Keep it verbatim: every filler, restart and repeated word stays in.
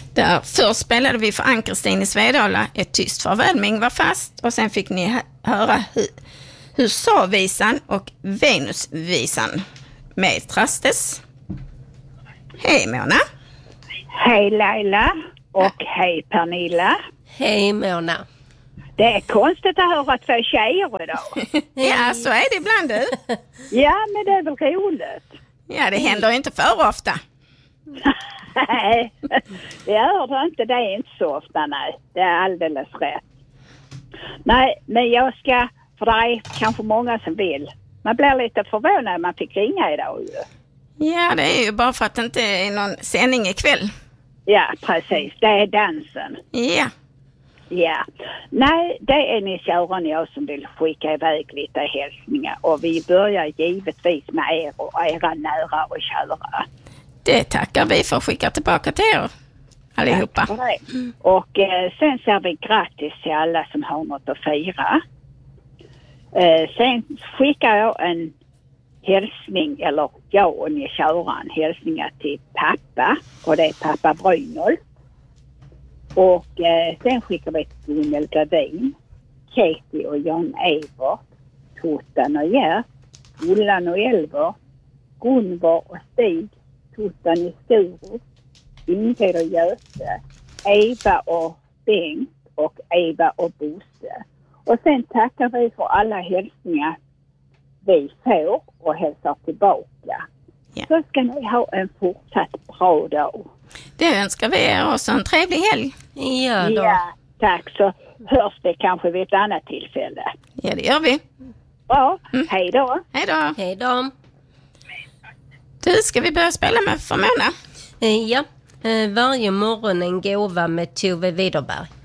Där först spelade vi för Ann-Kristin i Svedala ett tyst farväl med Ingvar Fast. Och sen fick ni höra hu- Husa-visan och Venus-visan med Trastes. Hej Mona. Hej Laila och hej Pernilla. Hej Mona. Det är konstigt att höra två tjejer idag. Ja, så är det ibland du. Ja, men det är väl roligt. Ja, det händer inte för ofta. Nej, det gör det inte. Det är inte så ofta, nej. Det är alldeles rätt. Nej, men jag ska, för det är kanske många som vill. Man blir lite förvånad när man fick ringa idag ju. Ja, det är ju bara för att det inte är någon sändning ikväll. Ja, precis. Det är dansen. Ja. Ja. Nej, det är ni Sören och jag som vill skicka iväg lite hälsningar. Och vi börjar givetvis med er och era nära och kära. Det tackar vi för att skicka tillbaka till er allihopa. Mm. Och eh, sen säger vi grattis till alla som har något att fira. Eh, sen skickar jag en hälsning, eller jag och ni köra en hälsningar till pappa. Och det är pappa Brynolf. Och eh, sen skickar vi till Gunnel Gradin, Katie och Jan Evert, Tottan och Gert, Ullan och Elver, Gunvar och Stig, Tottan i Skurup, Ingrid och Göte, Eva och Bengt och Eva och Bosse. Och sen tackar vi för alla hälsningar vi får och hälsar tillbaka. Ja. Så ska ni ha en fortsatt bra dag. Det önskar vi er också en trevlig helg. Ja, då. Ja, tack. Så hörs det kanske vid ett annat tillfälle. Ja, det gör vi. Ja, mm. Hej då. Hej då. Hej då. Du, ska vi börja spela med för Mona? Ja, varje morgon en gåva med Tove Widerberg.